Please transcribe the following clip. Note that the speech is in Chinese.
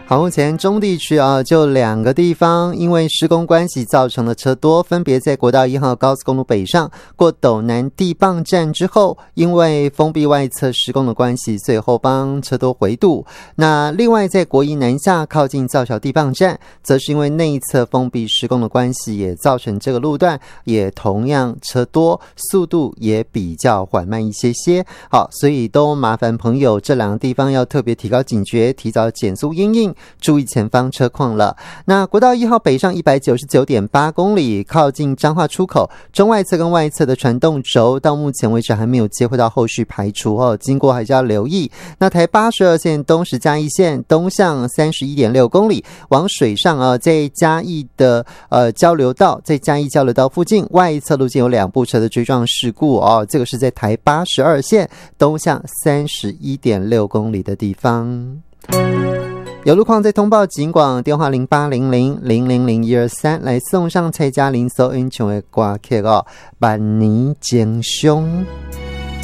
好，目前中地区就2个地方因为施工关系造成的车多，分别在国道1号高速公路北上过斗南地磅站之后，因为封闭外侧施工的关系，所以后方车多回堵。那另外在国一南下靠近造桥地磅站，则是因为内侧封闭施工的关系，也造成这个路段也同样车多，速度也比较缓慢一些些。好，所以都麻烦朋友这2个地方要特别提高警觉，提早减速因应，注意前方车况了。那国道1号北上 199.8 公里，靠近彰化出口中外侧跟外侧的传动轴到目前为止还没有接回到后续排除经过还是要留意。那台82线东石嘉义线东向 31.6 公里往水上在嘉义的交流道，在嘉义交流道附近外侧路径有2部车的追撞事故这个是在台82线东向 31.6 公里的地方。有路况在通报警广电话0800000123来送上蔡嘉玲所演唱的歌曲万年情伤。